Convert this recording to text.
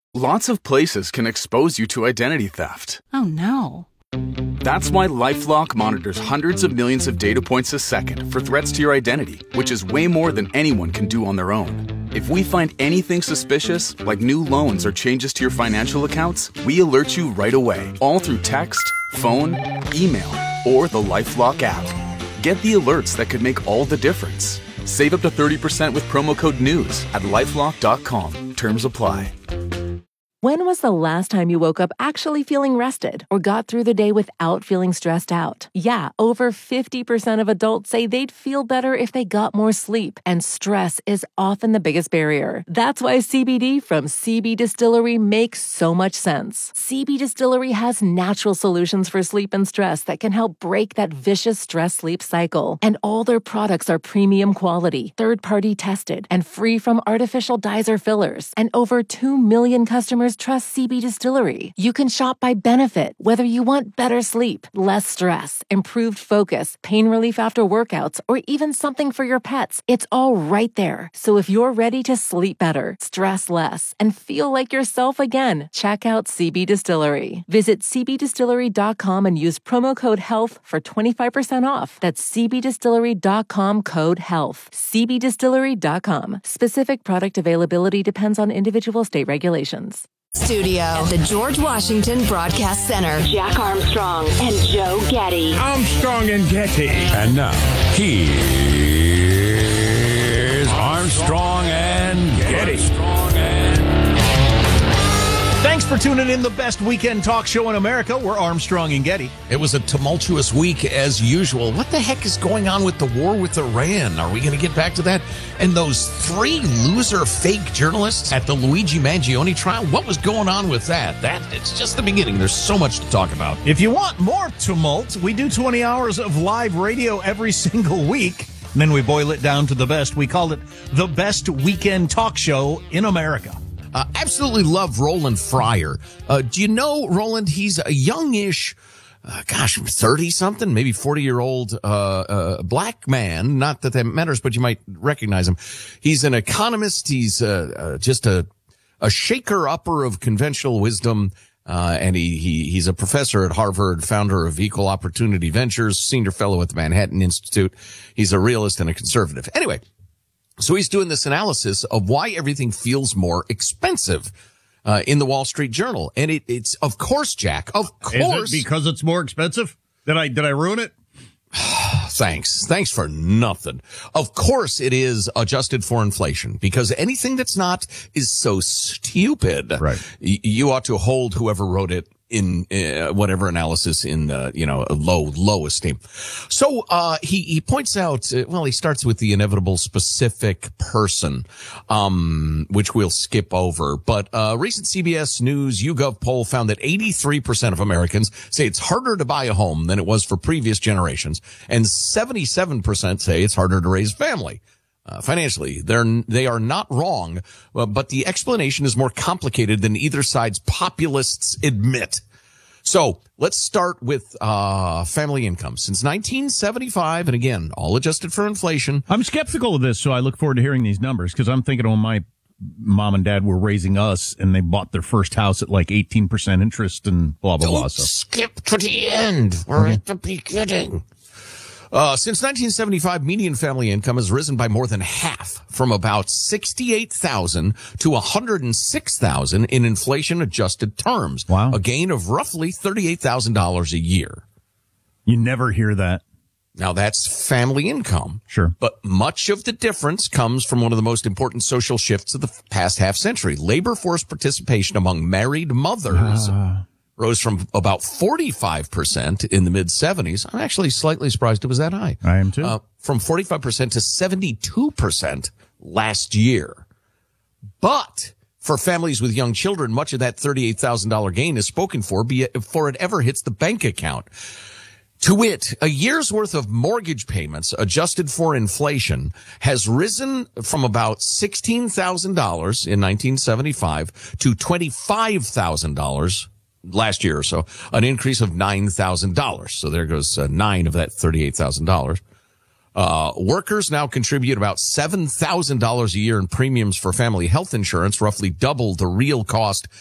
Lots of places can expose you to identity theft. Oh, no. That's why LifeLock monitors hundreds of millions of data points a second for threats to your identity, which is way more than anyone can do on their own. If we find anything suspicious, like new loans or changes to your financial accounts, we alert you right away, all through text, phone, email, or the LifeLock app. Get the alerts that could make all the difference. Save up to 30% with promo code NEWS at LifeLock.com. Terms apply. When was the last time you woke up actually feeling rested or got through the day without feeling stressed out? Yeah, over 50% of adults say they'd feel better if they got more sleep, and stress is often the biggest barrier. That's why CBD from CB Distillery makes so much sense. CB Distillery has natural solutions for sleep and stress that can help break that vicious stress-sleep cycle. And all their products are premium quality, third-party tested, and free from artificial dyes or fillers. And over 2 million customers trust CB Distillery. You can shop by benefit, whether you want better sleep, less stress, improved focus, pain relief after workouts, or even something for your pets. It's all right there. So if you're ready to sleep better, stress less, and feel like yourself again, check out CB Distillery. Visit cbdistillery.com and use promo code HEALTH for 25% off. That's cbdistillery.com, code HEALTH. cbdistillery.com. Specific product availability depends on individual state regulations. Studio at the George Washington Broadcast Center. Jack Armstrong and Joe Getty. Armstrong and Getty. And now, here's Armstrong and Getty. Thanks for tuning in. The best weekend talk show in America. We're Armstrong and Getty. It was a tumultuous week as usual. What the heck is going on with the war with Iran? Are we going to get back to that? And those 3 loser fake journalists at the Luigi Mangione trial? What was going on with that? It's just the beginning. There's so much to talk about. If you want more tumult, we do 20 hours of live radio every single week. And then we boil it down to the best. We call it the best weekend talk show in America. Absolutely love Roland Fryer. Do you know Roland? He's a youngish, 30-something, maybe 40-year-old black man. Not that matters, but you might recognize him. He's an economist. He's just a shaker-upper of conventional wisdom. And he's a professor at Harvard, founder of Equal Opportunity Ventures, senior fellow at the Manhattan Institute. He's a realist and a conservative. Anyway. So he's doing this analysis of why everything feels more expensive in the Wall Street Journal. And it's of course, Jack, of course. Is it because it's more expensive? Did I ruin it? Thanks for nothing. Of course it is adjusted for inflation, because anything that's not is so stupid. Right. You ought to hold whoever wrote it in whatever analysis in low esteem. So he points out, he starts with the inevitable specific person, which we'll skip over. But recent CBS News YouGov poll found that 83% of Americans say it's harder to buy a home than it was for previous generations, and 77% say it's harder to raise a family. Financially, they are not wrong, but the explanation is more complicated than either side's populists admit. So let's start with family income. Since 1975, and again, all adjusted for inflation. I'm skeptical of this, so I look forward to hearing these numbers, because I'm thinking when my mom and dad were raising us and they bought their first house at like 18% interest and blah, blah, blah. Don't skip to the end. We're at the beginning. Since 1975, median family income has risen by more than half, from about $68,000 to $106,000 in inflation-adjusted terms. Wow. A gain of roughly $38,000 a year. You never hear that. Now, that's family income. Sure. But much of the difference comes from one of the most important social shifts of the past half century. Labor force participation among married mothers rose from about 45% in the mid-'70s. I'm actually slightly surprised it was that high. I am too. From 45% to 72% last year. But for families with young children, much of that $38,000 gain is spoken for before it ever hits the bank account. To wit, a year's worth of mortgage payments adjusted for inflation has risen from about $16,000 in 1975 to $25,000 last year or so, an increase of $9,000. So there goes 9 of that $38,000. Workers now contribute about $7,000 a year in premiums for family health insurance, roughly double the real cost